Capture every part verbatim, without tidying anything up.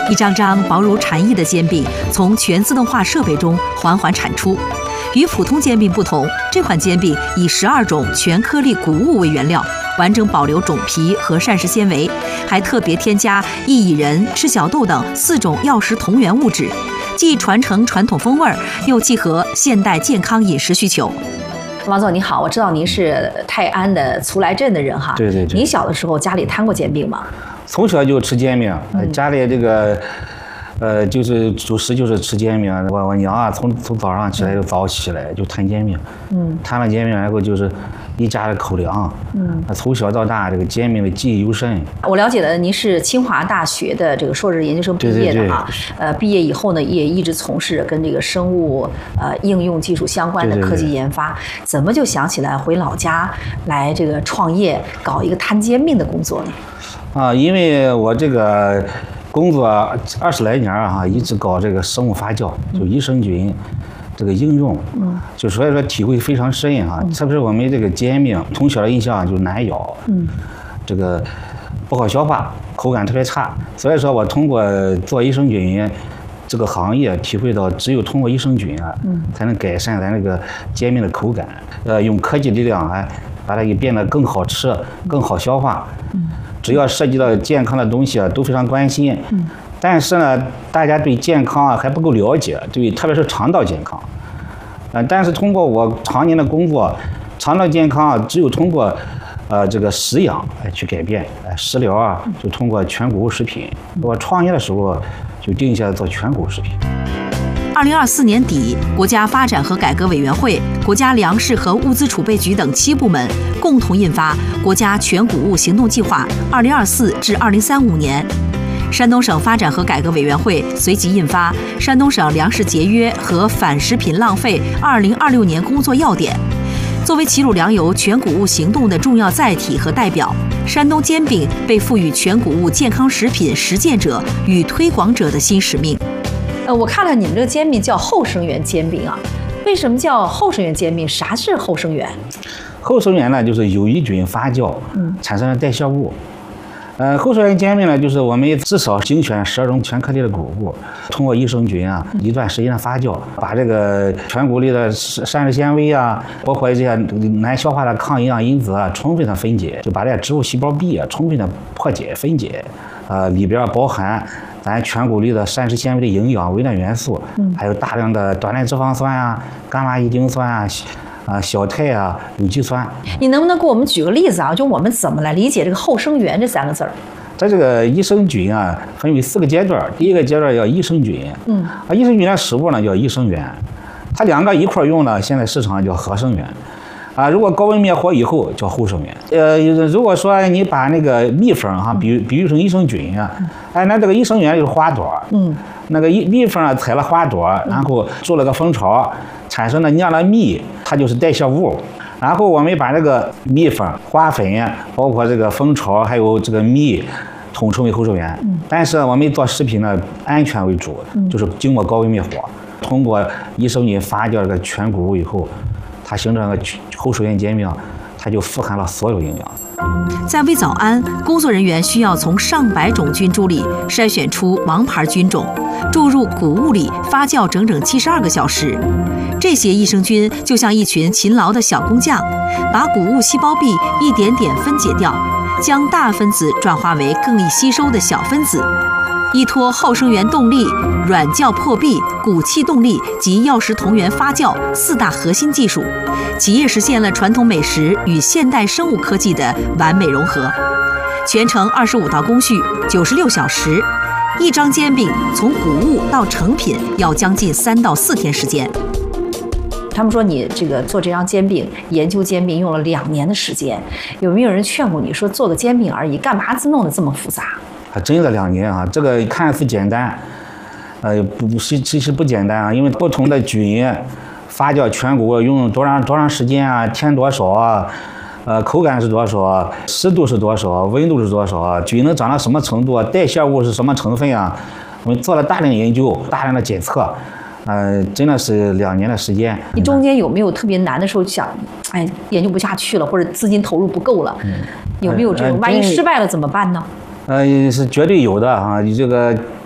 一张张薄如蝉翼的煎饼从全自动化设备中缓缓产出。与普通煎饼不同，这款煎饼以十二种全颗粒谷物为原料，完整保留种皮和膳食纤维，还特别添加薏苡仁、赤小豆等四种药食同源物质，既传承传统风味，又契合现代健康饮食需求。王总你好，我知道您是泰安的徂来镇的人哈。 对对对。 您小的时候家里摊过煎饼吗？ 从小就吃煎饼， 嗯、 家里这个。呃，就是主食就是吃煎饼，我我娘啊，从从早上起来就早起来就摊煎饼，嗯，摊了煎饼，然后就是一家的口粮，嗯，从小到大这个煎饼的记忆犹深。 我了解的，您是清华大学的这个硕士研究生毕业的啊，呃，毕业以后呢，也一直从事跟这个生物呃应用技术相关的科技研发，对对对，怎么就想起来回老家来这个创业，搞一个摊煎饼的工作呢？ 啊，因为我这个。工作二十来年啊，一直搞这个生物发酵，就益生菌这个应用，嗯，就所以说体会非常深啊。特别是我们这个煎饼，从小的印象就难咬，嗯，这个不好消化，口感特别差。所以说我通过做益生菌这个行业，体会到只有通过益生菌啊，嗯，才能改善咱这个煎饼的口感。呃，用科技力量哎，把它给变得更好吃、更好消化。嗯。只要涉及到健康的东西啊，都非常关心。嗯，但是呢，大家对健康啊还不够了解，对，特别是肠道健康。呃，但是通过我常年的工作，肠道健康啊，只有通过呃这个食养来去改变。呃，食疗啊，就通过全谷物食品。我创业的时候就定下做全谷物食品。 二零二四年底，国家发展和改革委员会、国家粮食和物资储备局等七部门共同印发《国家全谷物行动计划（二零二四至二零三五年）》。山东省发展和改革委员会随即印发《山东省粮食节约和反食品浪费二零二六年工作要点》。作为齐鲁粮油全谷物行动的重要载体和代表，山东煎饼被赋予全谷物健康食品实践者与推广者的新使命。呃，我看了你们这个煎饼叫后生源煎饼啊，为什么叫后生源煎饼？啥是后生源？ 后生源呢，就是有益菌发酵，嗯，产生的代谢物。呃，后生源煎饼呢，就是我们至少精选十二种全颗粒的谷物，通过益生菌啊一段时间的发酵，把这个全谷里的膳食纤维啊，包括这些难消化的抗营养因子啊，充分的分解，就把这些植物细胞壁啊充分的破解分解，呃，里边包含咱全谷里的膳食纤维的营养微量元素，嗯，还有大量的短链脂肪酸啊、伽马异丁酸啊。啊，小肽啊，有机酸。 你能不能给我们举个例子啊？就我们怎么来理解这个后生源这三个字儿？ 在这个益生菌啊，分为四个阶段。第一个阶段叫益生菌，嗯，啊，益生菌的食物呢叫益生元，它两个一块用呢，现在市场叫合生元。啊，如果高温灭活以后叫后生元。呃，如果说你把那个蜜蜂哈比比喻成益生菌啊，哎，那这个益生元就是花朵，嗯，那个蜜蜂啊采了花朵，然后筑了个蜂巢，产生了酿了蜜，它就是代谢物。然后我们把这个蜜蜂、花粉，包括这个蜂巢，还有这个蜜，统称为后生元。但是我们做食品呢，安全为主，就是经过高温灭火，通过益生菌发酵这个全谷物以后，它形成了个后生源煎饼，它就富含了所有营养。 在微早安，工作人员需要从上百种菌株里筛选出王牌菌种，注入谷物里发酵整整七十二个小时。这些益生菌就像一群勤劳的小工匠，把谷物细胞壁一点点分解掉，将大分子转化为更易吸收的小分子。依托后生源动力、软酵破壁、谷气动力及药食同源发酵四大核心技术，企业实现了传统美食与现代生物科技的完美融合。全程二十五道工序，九十六小时，一张煎饼从谷物到成品要将近三到四天时间。他们说你这个做这张煎饼，研究煎饼用了两年的时间，有没有人劝过你说做个煎饼而已，干嘛子弄得这么复杂？ 还真的两年啊，这个看似简单，呃，不不，其实不简单啊，因为不同的菌发酵全谷用多长多长时间啊，添多少啊，呃，口感是多少，湿度是多少，温度是多少，菌能长到什么程度，代谢物是什么成分啊？我们做了大量研究，大量的检测，呃，真的是两年的时间。 你中间有没有特别难的时候想，哎，研究不下去了，或者资金投入不够了？嗯，有没有这种？万一失败了怎么办呢？ 呃，是绝对有的啊！你这个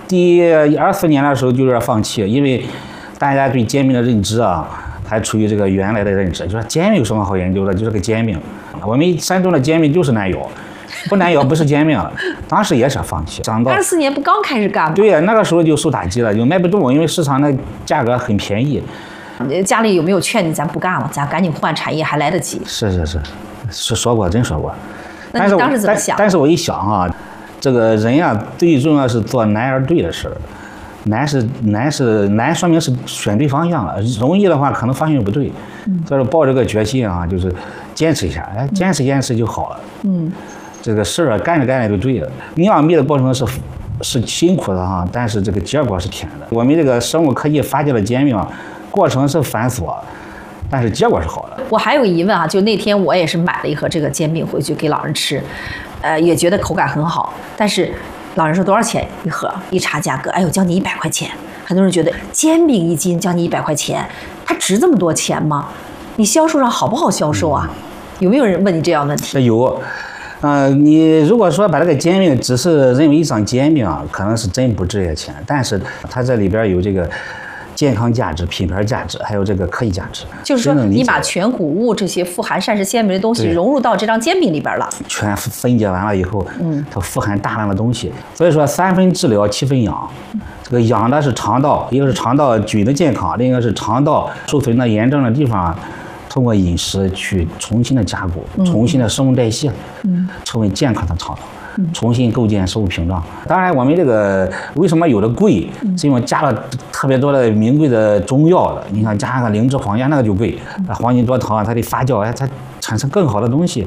第二四年的时候就有点放弃，因为大家对煎饼的认知啊，还处于这个原来的认知，就说煎饼有什么好研究的，就是个煎饼。我们山东的煎饼就是难咬，不难咬不是煎饼。当时也是放弃。长到二四年不刚开始干吗？ 对呀，那个时候就受打击了，就卖不动，因为市场的价格很便宜。 家里有没有劝你咱不干了，咱赶紧换产业还来得及？ 是是是，是说过，真说过。 那你当时怎么想？ 但是我一想啊，这个人呀、啊，最重要是做难而对的事儿。难是难是难，说明是选对方向了。容易的话，可能方向不对。所以说抱这个决心啊，就是坚持一下，哎，坚持坚持就好了。嗯，这个事儿啊，干着干着就对了。酿米的过程是是辛苦的哈，但是这个结果是甜的。我们这个生物科技发酵的煎饼，过程是繁琐，但是结果是好的。 我还有个疑问啊，就那天我也是买了一盒这个煎饼回去给老人吃，呃，也觉得口感很好，但是老人说多少钱一盒？一查价格，哎呦，将近一百块钱。很多人觉得煎饼一斤将近一百块钱，它值这么多钱吗？你销售上好不好销售啊？有没有人问你这样问题？ 有，呃，你如果说把这个煎饼只是认为一张煎饼，可能是真不值这些钱，但是它这里边有这个健康价值、品牌价值，还有这个科技价值。 就是说，你把全谷物这些富含膳食纤维的东西融入到这张煎饼里边了， 全分解完了以后，嗯，它富含大量的东西。所以说，三分治疗，七分养。这个养的是肠道，一个是肠道菌的健康，另一个是肠道受损的严重的地方，通过饮食去重新的加固，重新的生物代谢，嗯，成为健康的肠道。重新构建食物屏障。当然，我们这个为什么有的贵，是因为加了特别多的名贵的中药了。你看加个灵芝、黄加那个就贵，黄金多糖它得发酵，哎，它产生更好的东西。